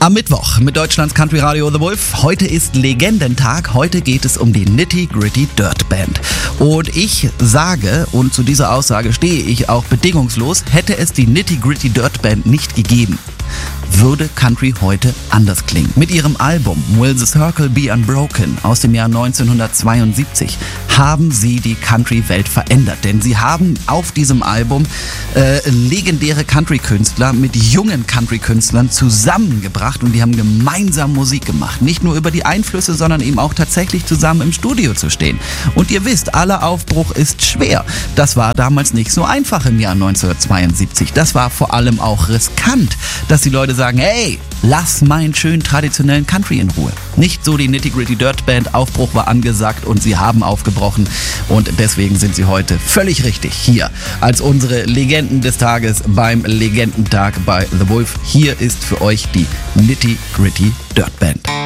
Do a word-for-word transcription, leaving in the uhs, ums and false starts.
Am Mittwoch mit Deutschlands Country Radio The Wolf. Heute ist Legendentag. Heute geht es um die Nitty Gritty Dirt Band. Und ich sage, und zu dieser Aussage stehe ich auch bedingungslos, hätte es die Nitty Gritty Dirt Band nicht gegeben, würde Country heute anders klingen. Mit ihrem Album Will the Circle Be Unbroken aus dem Jahr neunzehnhundertzweiundsiebzig haben sie die Country-Welt verändert. Denn sie haben auf diesem Album äh, legendäre Country-Künstler mit jungen Country-Künstlern zusammengebracht und die haben gemeinsam Musik gemacht. Nicht nur über die Einflüsse, sondern eben auch tatsächlich zusammen im Studio zu stehen. Und ihr wisst, aller Aufbruch ist schwer. Das war damals nicht so einfach im Jahr neunzehnhundertzweiundsiebzig. Das war vor allem auch riskant, dass die Leute sagen, hey, lass meinen schönen traditionellen Country in Ruhe. Nicht so die Nitty Gritty Dirt Band, Aufbruch war angesagt und sie haben aufgebrochen und deswegen sind sie heute völlig richtig hier als unsere Legenden des Tages beim Legendentag bei The Wolf. Hier ist für euch die Nitty Gritty Dirt Band.